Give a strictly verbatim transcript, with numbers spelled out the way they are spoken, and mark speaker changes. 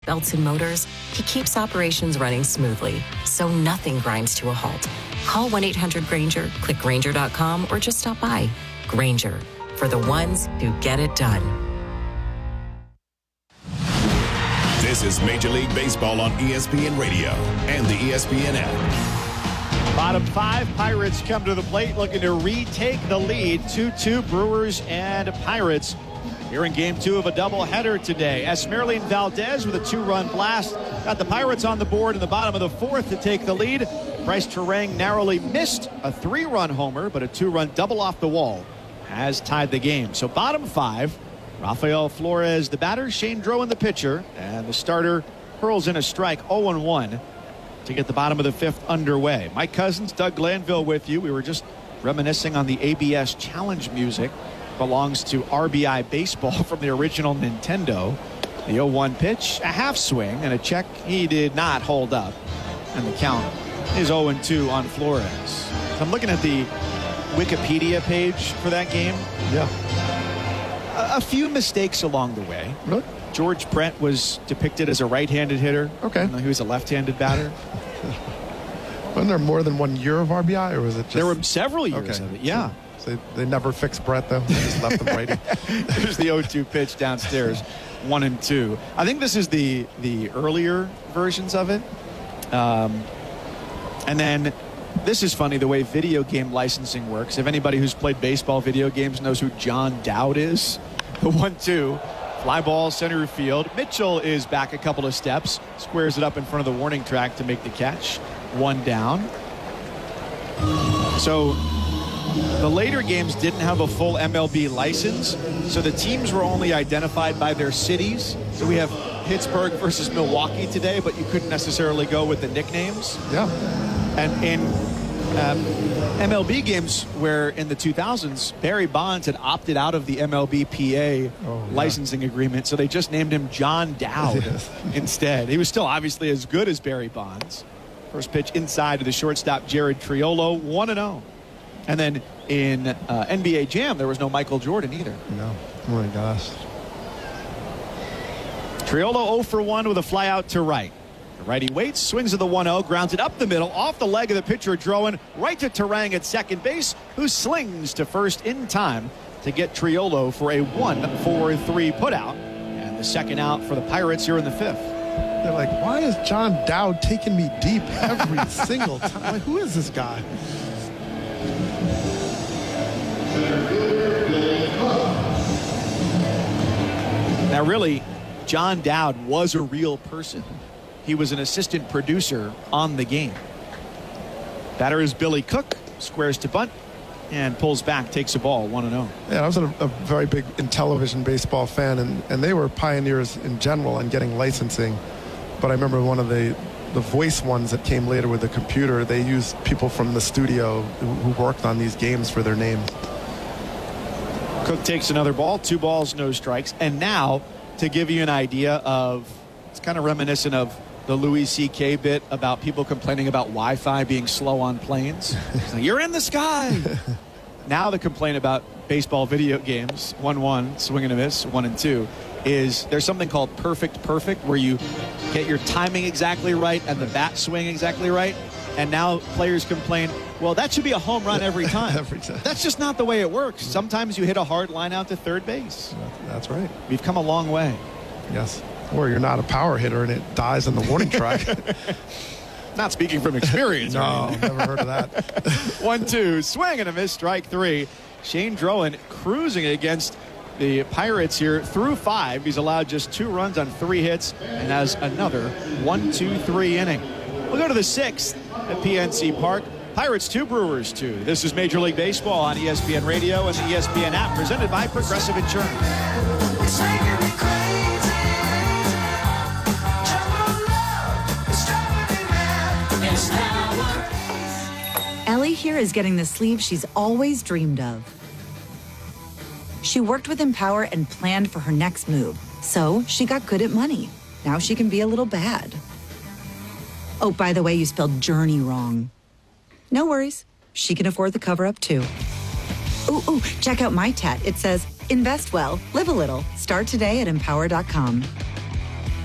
Speaker 1: belts and motors, he keeps operations running smoothly, so nothing grinds to a halt. Call one eight hundred Grainger, click Grainger dot com, or just stop by. Grainger, for the ones who get it done.
Speaker 2: This is Major League Baseball on E S P N Radio and the E S P N app.
Speaker 3: Bottom five, Pirates come to the plate looking to retake the lead. two two Brewers and Pirates. Here in game two of a doubleheader today. Esmeralyn Valdez with a two-run blast. Got the Pirates on the board in the bottom of the fourth to take the lead. Bryce Terang narrowly missed a three-run homer, but a two-run double off the wall has tied the game. So bottom five, Rafael Flores the batter, Shane Drowan the pitcher, and the starter hurls in a strike oh and one to get the bottom of the fifth underway. Mike Cousins, Doug Glanville with you. We were just reminiscing on the A B S challenge music. Belongs to R B I Baseball from the original Nintendo. The oh one pitch, a half swing, and a check he did not hold up. And the count is oh and two on Flores. So I'm looking at the Wikipedia page for that game.
Speaker 4: Yeah.
Speaker 3: A, a few mistakes along the way.
Speaker 4: Really?
Speaker 3: George Brent was depicted as a right-handed hitter.
Speaker 4: Okay.
Speaker 3: He was a left-handed batter.
Speaker 4: Wasn't there more than one year of R B I, or was it just...
Speaker 3: There were several years
Speaker 4: okay.
Speaker 3: of it, yeah.
Speaker 4: So they never fixed Brett, though. They just left him righty.
Speaker 3: There's the oh two pitch downstairs, one and two. I think this is the the earlier versions of it. Um, and then this is funny, the way video game licensing works. If anybody who's played baseball video games knows who John Dowd is, the one two, fly ball center field. Mitchell is back a couple of steps, squares it up in front of the warning track to make the catch. One down. So the later games didn't have a full M L B license, so the teams were only identified by their cities. So we have Pittsburgh versus Milwaukee today, but you couldn't necessarily go with the nicknames.
Speaker 4: Yeah.
Speaker 3: And in um, M L B games where in the two thousands, Barry Bonds had opted out of the M L B P A oh, yeah. licensing agreement, so they just named him John Dowd
Speaker 4: yes.
Speaker 3: instead. He was still obviously as good as Barry Bonds. First pitch inside to the shortstop, Jared Triolo, one and oh. And then in uh, N B A Jam, there was no Michael Jordan either.
Speaker 4: No. Oh, my gosh.
Speaker 3: Triolo oh for one with a fly out to right. The righty waits, swings to the one oh, grounds it up the middle, off the leg of the pitcher, Drowan, right to Terang at second base, who slings to first in time to get Triolo for a one four three putout. And the second out for the Pirates here in the fifth.
Speaker 4: They're like, why is John Dowd taking me deep every single time? Like, who is this guy?
Speaker 3: Now, really, John Dowd was a real person. He was an assistant producer on the game. Batter is Billy Cook, squares to bunt, and pulls back, takes a ball, one and oh.
Speaker 4: Yeah, I was a, a very big Intellivision baseball fan, and, and they were pioneers in general in getting licensing. But I remember one of the, the voice ones that came later with the computer, they used people from the studio who, who worked on these games for their names.
Speaker 3: Cook takes another ball, two balls, no strikes. And now, to give you an idea of, it's kind of reminiscent of the Louis C K bit about people complaining about Wi-Fi being slow on planes. Like, you're in the sky. Now the complaint about baseball video games, one one, swing and a miss, one and two, is there's something called perfect perfect, where you get your timing exactly right and the bat swing exactly right. And now players complain, well, that should be a home run every time.
Speaker 4: Every time.
Speaker 3: That's just not the way it works. Sometimes you hit a hard line out to third base.
Speaker 4: That's right.
Speaker 3: We've come a long way.
Speaker 4: Yes. Or you're not a power hitter and it dies in the warning track.
Speaker 3: Not speaking from experience.
Speaker 4: No, never heard of that.
Speaker 3: one two, swing and a miss, strike three. Shane Drowan cruising against the Pirates here through five. He's allowed just two runs on three hits and has another one two three inning. We'll go to the sixth at P N C Park. Pirates two, Brewers two. This is Major League Baseball on E S P N Radio and the E S P N app, presented by Progressive Insurance.
Speaker 5: Ellie here is getting the sleeve she's always dreamed of. She worked with Empower and planned for her next move, so she got good at money. Now she can be a little bad. Oh, by the way, you spelled journey wrong. No worries. She can afford the cover-up, too. Ooh, ooh, check out my tat. It says, invest well, live a little. Start today at empower dot com.